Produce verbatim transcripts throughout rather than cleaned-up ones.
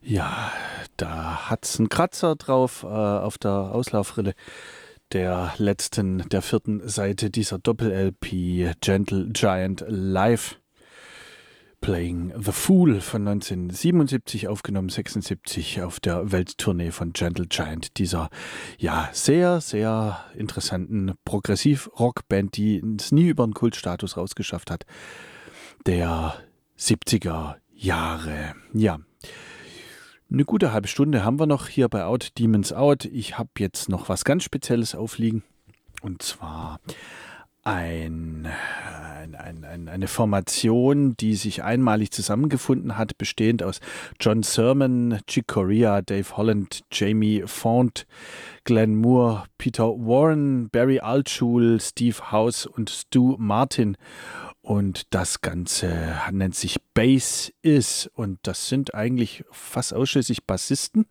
Ja, da hat's einen Kratzer drauf äh, auf der Auslaufrille der letzten, der vierten Seite dieser Doppel-L P Gentle Giant Live. Playing the Fool von neunzehnhundertsiebenundsiebzig, aufgenommen sechsundsiebzig auf der Welttournee von Gentle Giant, dieser ja sehr, sehr interessanten Progressiv-Rock-Band, die es nie über den Kultstatus rausgeschafft hat, der siebziger Jahre. Ja, eine gute halbe Stunde haben wir noch hier bei Out Demons Out. Ich habe jetzt noch was ganz Spezielles aufliegen, und zwar Ein, ein, ein, eine Formation, die sich einmalig zusammengefunden hat, bestehend aus John Sermon, Chick Corea, Dave Holland, Jamie Font, Glenn Moore, Peter Warren, Barry Altschul, Steve House und Stu Martin. Und das Ganze nennt sich Bass Is. Und das sind eigentlich fast ausschließlich Bassisten.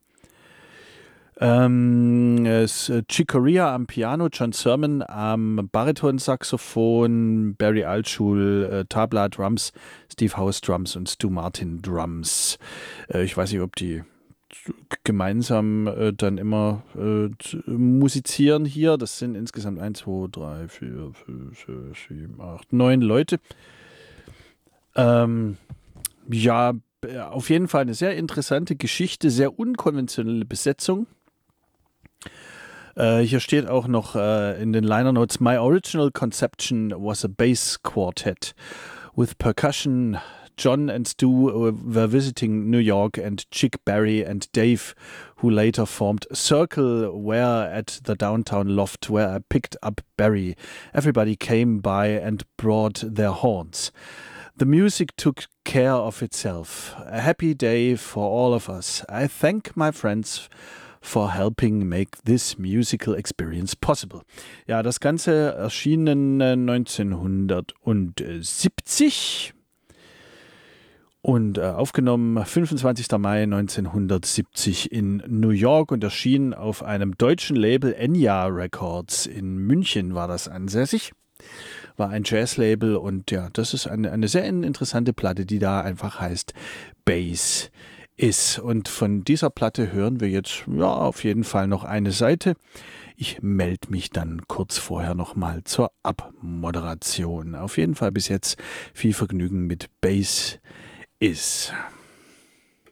Ähm, es, äh, Chick Corea am Piano, John Sermon am Baritonsaxophon, Barry Altschul, äh, Tabla Drums, Steve House Drums und Stu Martin Drums. Äh, ich weiß nicht, ob die gemeinsam äh, dann immer äh, musizieren hier. Das sind insgesamt eins, zwei, drei, vier, fünf, sechs, sieben, acht, neun Leute. Ähm, ja, auf jeden Fall eine sehr interessante Geschichte, sehr unkonventionelle Besetzung. Uh, hier steht auch noch uh, in den Liner Notes: My original conception was a bass quartet with percussion. John and Stu were visiting New York, and Chick, Barry and Dave, who later formed Circle, were at the downtown loft where I picked up Barry. Everybody came by and brought their horns. The music took care of itself. A happy day for all of us. I thank my friends for helping make this musical experience possible. Ja, das Ganze erschien neunzehnhundertsiebzig und äh, aufgenommen fünfundzwanzigster Mai neunzehnhundertsiebzig in New York und erschien auf einem deutschen Label, Enya Records. In München war das ansässig. War ein Jazzlabel, und ja, das ist eine, eine sehr interessante Platte, die da einfach heißt Bass Is. Und von dieser Platte hören wir jetzt ja auf jeden Fall noch eine Seite. Ich melde mich dann kurz vorher nochmal zur Abmoderation. Auf jeden Fall bis jetzt viel Vergnügen mit Bass Is.